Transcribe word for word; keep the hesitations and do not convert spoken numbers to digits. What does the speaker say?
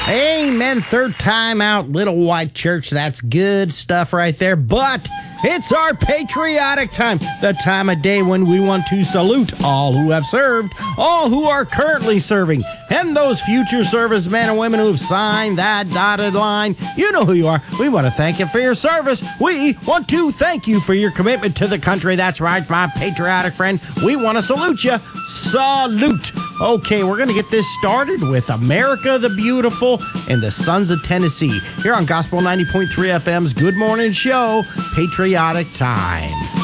Amen. Third time out, Little White Church. That's good stuff right there. But it's our patriotic time, the time of day when we want to salute all who have served, all who are currently serving, and those future servicemen and women who have signed that dotted line. You know who you are. We want to thank you for your service. We want to thank you for your commitment to the country. That's right, my patriotic friend. We want to salute you. Salute. Okay, we're going to get this started with America the Beautiful and the Sons of Tennessee here on Gospel ninety point three F M's Good Morning Show, Patriotic Time.